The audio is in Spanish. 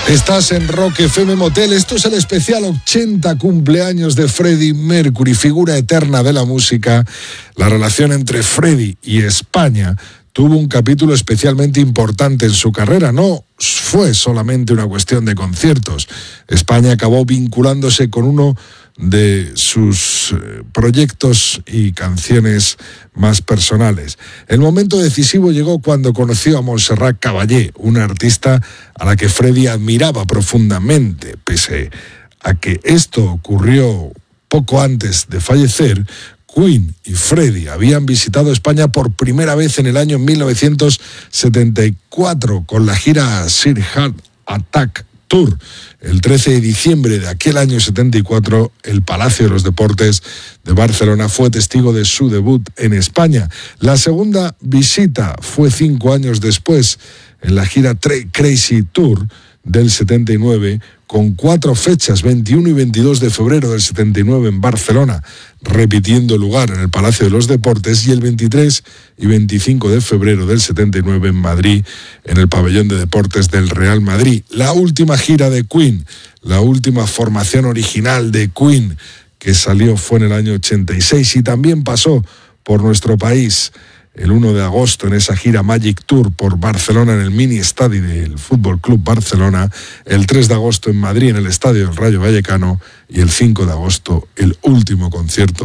Estás en Rock FM Motel. Esto es el especial 80 cumpleaños de Freddie Mercury, figura eterna de la música. La relación entre Freddie y España tuvo un capítulo especialmente importante en su carrera. No fue solamente una cuestión de conciertos. España acabó vinculándose con uno de sus proyectos y canciones más personales. El momento decisivo llegó cuando conoció a Montserrat Caballé, una artista a la que Freddie admiraba profundamente. Pese a que esto ocurrió poco antes de fallecer, Queen y Freddie habían visitado España por primera vez en el año 1974 con la gira Sir Heart Attack Tour. El 13 de diciembre de aquel año 74, el Palacio de los Deportes de Barcelona fue testigo de su debut en España. La segunda visita fue 5 años después, en la gira Crazy Tour del 79, con 4 fechas, 21 y 22 de febrero del 79 en Barcelona, repitiendo lugar en el Palacio de los Deportes, y el 23 y 25 de febrero del 79 en Madrid, en el Pabellón de Deportes del Real Madrid. La última gira de Queen, la última formación original de Queen que salió fue en el año 86 y también pasó por nuestro país el 1 de agosto en esa gira Magic Tour por Barcelona en el mini estadio del Fútbol Club Barcelona, el 3 de agosto en Madrid en el estadio del Rayo Vallecano y el 5 de agosto el último concierto